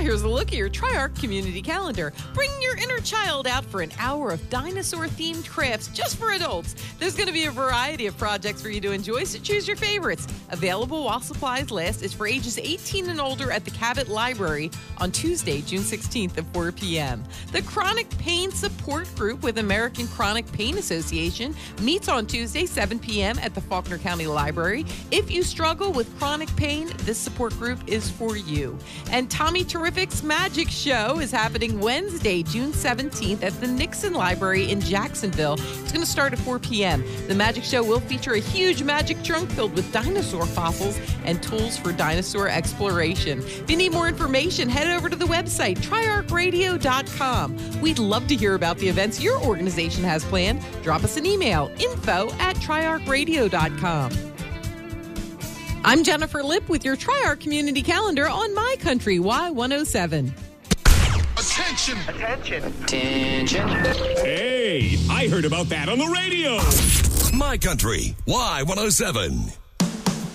here's a look at your Triarch community calendar. Bring your inner child out for an hour of dinosaur-themed crafts just for adults. There's going to be a variety of projects for you to enjoy, so choose your favorites. Available while supplies last is for ages 18 and older at the Cabot Library on Tuesday, June 16th at 4 p.m. The Chronic Pain Support Group with American Chronic Pain Association meets on Tuesday, 7 p.m. at the Faulkner County Library. If you struggle with chronic pain, this support group is for you. And Tommy Terrific's Magic Show is happening Wednesday, June 17th at the Nixon Library in Jacksonville. It's going to start at 4 p.m. The Magic Show will feature a huge magic trunk filled with dinosaur fossils and tools for dinosaur exploration. If you need more information, head over to the website, triarchradio.com. We'd love to hear about the events your organization has planned. Drop us an email, info@triarchradio.com. I'm Jennifer Lipp with your Triarch Community Calendar on My Country Y107. Attention! Attention! Attention! Hey, I heard about that on the radio. My Country Y107.